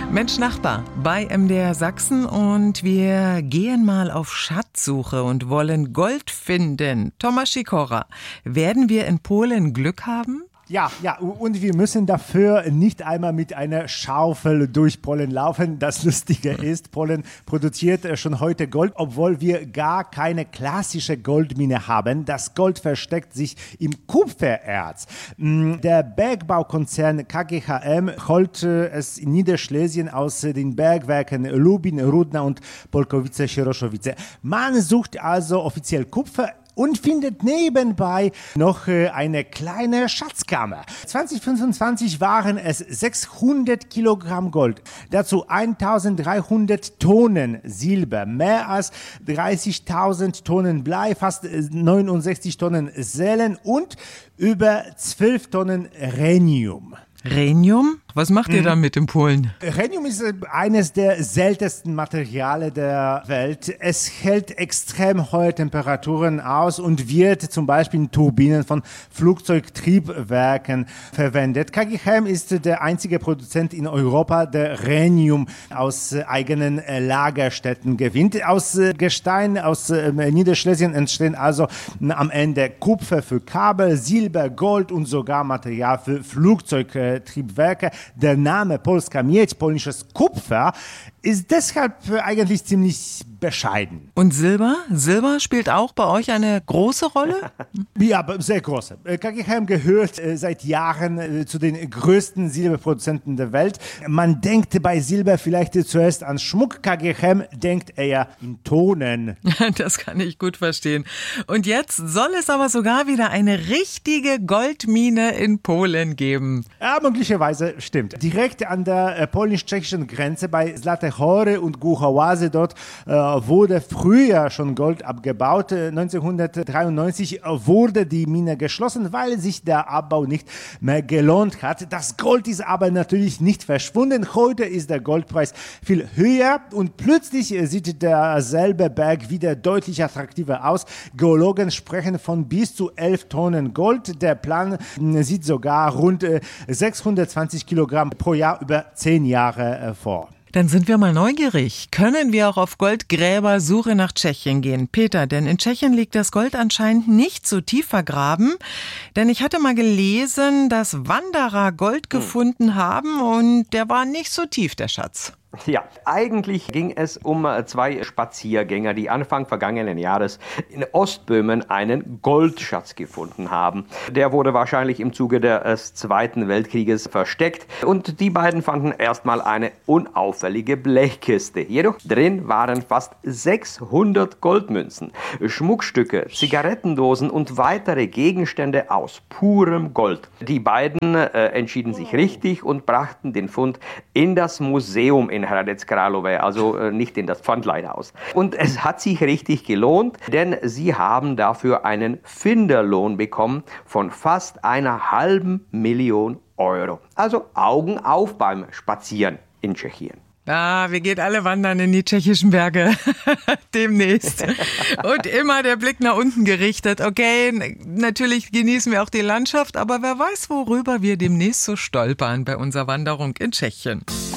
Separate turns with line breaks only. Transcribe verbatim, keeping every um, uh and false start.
Mensch Nachbar bei M D R Sachsen und wir gehen mal auf Schatzsuche und wollen Gold finden. Tomasz Sikora, werden wir in Polen Glück haben?
Ja, ja, und wir müssen dafür nicht einmal mit einer Schaufel durch Polen laufen. Das Lustige ist, Polen produziert schon heute Gold, obwohl wir gar keine klassische Goldmine haben. Das Gold versteckt sich im Kupfererz. Der Bergbaukonzern K G H M holt es in Niederschlesien aus den Bergwerken Lubin, Rudna und Polkowice-Sieroszowice. Man sucht also offiziell Kupfer und findet nebenbei noch eine kleine Schatzkammer. zwanzig fünfundzwanzig waren es sechshundert Kilogramm Gold, dazu eintausenddreihundert Tonnen Silber, mehr als dreißigtausend Tonnen Blei, fast neunundsechzig Tonnen Selen und über zwölf Tonnen Rhenium.
Rhenium? Was macht ihr damit in Polen?
Rhenium ist eines der seltensten Materialien der Welt. Es hält extrem hohe Temperaturen aus und wird zum Beispiel in Turbinen von Flugzeugtriebwerken verwendet. K G H M ist der einzige Produzent in Europa, der Rhenium aus eigenen Lagerstätten gewinnt. Aus Gestein aus Niederschlesien entstehen also am Ende Kupfer für Kabel, Silber, Gold und sogar Material für Flugzeugtriebwerke. Der Name Polska Miedź, polnisches Kupfer, ist deshalb eigentlich ziemlich bescheiden.
Und Silber? Silber spielt auch bei euch eine große Rolle?
Ja, sehr große. K G H M gehört seit Jahren zu den größten Silberproduzenten der Welt. Man denkt bei Silber vielleicht zuerst an Schmuck. K G H M denkt eher in Tonen.
Das kann ich gut verstehen. Und jetzt soll es aber sogar wieder eine richtige Goldmine in Polen geben.
Ja, möglicherweise stimmt. Direkt an der polnisch-tschechischen Grenze bei Zlate Hory und Głuchołazy dort äh, wurde früher schon Gold abgebaut. neunzehnhundertdreiundneunzig wurde die Mine geschlossen, weil sich der Abbau nicht mehr gelohnt hat. Das Gold ist aber natürlich nicht verschwunden. Heute ist der Goldpreis viel höher und plötzlich sieht derselbe Berg wieder deutlich attraktiver aus. Geologen sprechen von bis zu elf Tonnen Gold. Der Plan sieht sogar rund sechshundertzwanzig Kilogramm pro Jahr über zehn Jahre vor.
Dann sind wir mal neugierig. Können wir auch auf Goldgräbersuche nach Tschechien gehen? Peter, denn in Tschechien liegt das Gold anscheinend nicht so tief vergraben. Denn ich hatte mal gelesen, dass Wanderer Gold gefunden haben und der war nicht so tief, der Schatz.
Ja, eigentlich ging es um zwei Spaziergänger, die Anfang vergangenen Jahres in Ostböhmen einen Goldschatz gefunden haben. Der wurde wahrscheinlich im Zuge des Zweiten Weltkrieges versteckt und die beiden fanden erstmal eine unauffällige Blechkiste. Jedoch drin waren fast sechshundert Goldmünzen, Schmuckstücke, Zigarettendosen und weitere Gegenstände aus purem Gold. Die beiden äh, entschieden sich richtig und brachten den Fund in das Museum in in Hradec Králové, also äh, nicht in das Pfandleihhaus. Und es hat sich richtig gelohnt, denn sie haben dafür einen Finderlohn bekommen von fast einer halben Million Euro. Also Augen auf beim Spazieren in Tschechien.
Ah, wir gehen alle wandern in die tschechischen Berge. Demnächst. Und immer der Blick nach unten gerichtet. Okay, natürlich genießen wir auch die Landschaft, aber wer weiß, worüber wir demnächst so stolpern bei unserer Wanderung in Tschechien.